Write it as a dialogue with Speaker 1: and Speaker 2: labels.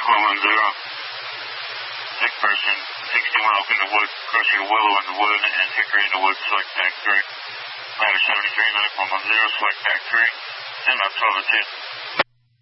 Speaker 1: 110. Sick person, 61 off in the wood, crossing Willow in the wood, and Hickory in the wood, select pack 3. Ladder 73, medical 110, select pack 3. 10 up 12 at 10.